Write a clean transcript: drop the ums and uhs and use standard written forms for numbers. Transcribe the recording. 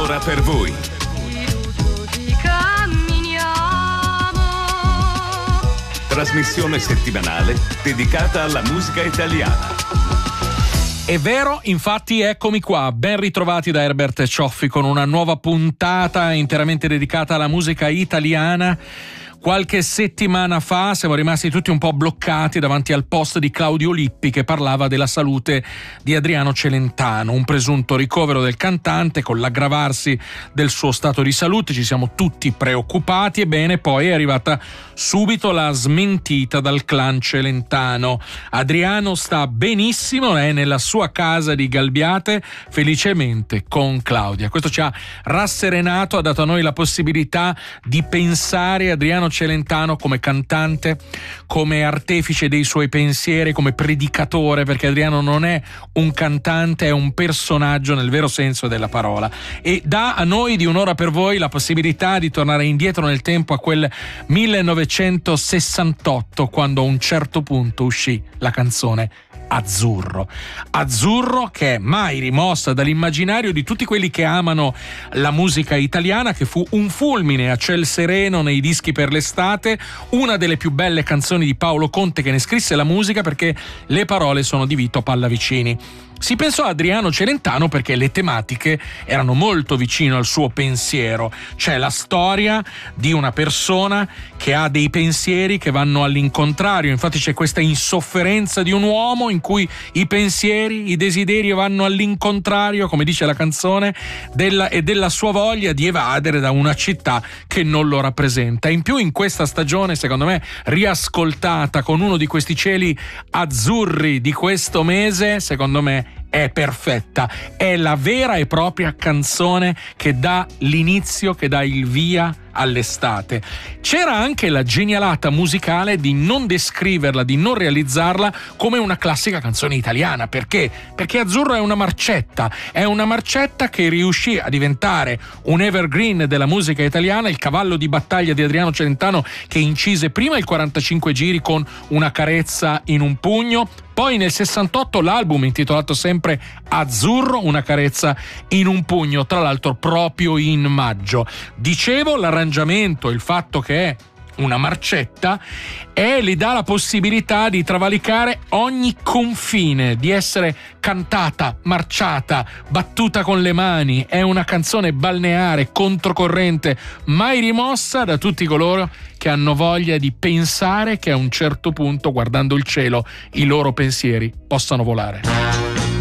Un'ora per voi. Trasmissione settimanale dedicata alla musica italiana. È vero, infatti eccomi qua, ben ritrovati da Herbert Cioffi con una nuova puntata interamente dedicata alla musica italiana. Qualche settimana fa siamo rimasti tutti un po' bloccati davanti al post di Claudio Lippi che parlava della salute di Adriano Celentano, un presunto ricovero del cantante con l'aggravarsi del suo stato di salute. Ci siamo tutti preoccupati, ebbene poi è arrivata subito la smentita dal clan Celentano. Adriano sta benissimo, è nella sua casa di Galbiate felicemente con Claudia. Questo ci ha rasserenato, ha dato a noi la possibilità di pensare Adriano Celentano come cantante, come artefice dei suoi pensieri, come predicatore, perché Adriano non è un cantante, è un personaggio nel vero senso della parola, e dà a noi di Un'ora per voi la possibilità di tornare indietro nel tempo a quel 1968, quando a un certo punto uscì la canzone Azzurro, che è mai rimossa dall'immaginario di tutti quelli che amano la musica italiana, che fu un fulmine a ciel sereno nei dischi per l'estate, una delle più belle canzoni di Paolo Conte che ne scrisse la musica, perché le parole sono di Vito Pallavicini. Si pensò a Adriano Celentano perché le tematiche erano molto vicine al suo pensiero. C'è la storia di una persona che ha dei pensieri che vanno all'incontrario. Infatti c'è questa insofferenza di un uomo in cui i pensieri, i desideri vanno all'incontrario, come dice la canzone, della sua voglia di evadere da una città che non lo rappresenta. In più in questa stagione, secondo me, riascoltata con uno di questi cieli azzurri di questo mese, secondo me è perfetta, è la vera e propria canzone che dà l'inizio, che dà il via all'estate. C'era anche la genialata musicale di non descriverla, di non realizzarla come una classica canzone italiana. Perché? Perché Azzurro è una marcetta che riuscì a diventare un evergreen della musica italiana, il cavallo di battaglia di Adriano Celentano, che incise prima il 45 giri con Una carezza in un pugno, poi nel 68 l'album intitolato sempre Azzurro, Una carezza in un pugno, tra l'altro proprio in maggio. Dicevo, l'arrangiamento, il fatto che è una marcetta gli dà la possibilità di travalicare ogni confine, di essere cantata, marciata, battuta con le mani. È una canzone balneare, controcorrente, mai rimossa da tutti coloro che hanno voglia di pensare che a un certo punto, guardando il cielo, i loro pensieri possano volare.